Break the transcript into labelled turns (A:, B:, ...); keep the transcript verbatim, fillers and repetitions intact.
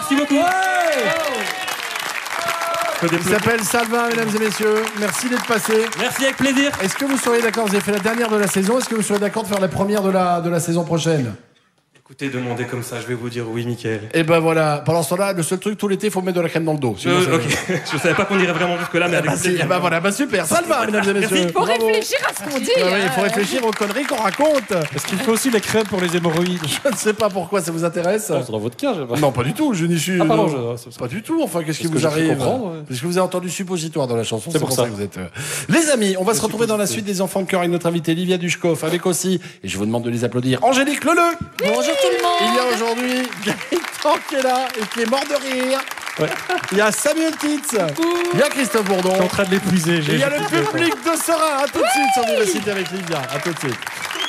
A: Merci beaucoup.
B: Ouais. Il s'appelle Salvin, mesdames et messieurs. Merci d'être passé.
A: Merci, avec plaisir.
B: Est-ce que vous seriez d'accord, vous avez fait la dernière de la saison, est-ce que vous seriez d'accord de faire la première de la, de la saison prochaine?
A: Écoutez, demandez comme ça, je vais vous dire oui, Mickaël.
B: Et ben voilà, pendant ce temps-là, le seul truc, tout l'été, il faut mettre de la crème dans le dos. Sinon,
A: Euh,
B: ça-
A: ok, je savais pas qu'on irait vraiment jusque-là, mais
B: Ah
A: avec
B: bah, si,
A: plaisir.
B: eh ben voilà, bah super, Salvin, mesdames et messieurs.
C: Il faut
B: Bravo.
C: réfléchir à ce qu'on dit.
B: Ah oui, il
C: hein.
B: faut réfléchir aux conneries qu'on raconte.
D: Est-ce qu'il faut aussi les crèmes pour les hémorroïdes?
B: Je ne sais pas pourquoi ça vous intéresse.
D: C'est dans votre cas, j'ai pas.
B: Non, pas du tout, je n'y suis.
D: Ah, pardon,
B: non.
D: je- c'est-
B: Pas du tout, enfin, qu'est-ce qui
D: Parce que
B: vous
D: j'ai cru
B: arrive
D: comprendre, ouais.
B: Parce que vous avez entendu suppositoire dans la chanson, c'est
D: pour
B: pour ça
D: ça.
B: que vous êtes. euh, Les amis, on va se retrouver dans la suite des Enfants de cœur avec notre invitée Livia Dushkoff, avec aussi, et je vous demande de les applaudir, Angélique Leleu.
C: Bonjour tout le monde.
B: Il y a aujourd'hui Gaëtan qui est là et qui est mort de rire.
D: Ouais.
B: Il y a Samuel Titz. Il y a Christophe Bourdon.
D: Je suis en train de l'épuiser.
B: Et il y a le public de Serein. À tout de suite sur Vivacité avec Livia. À tout de suite.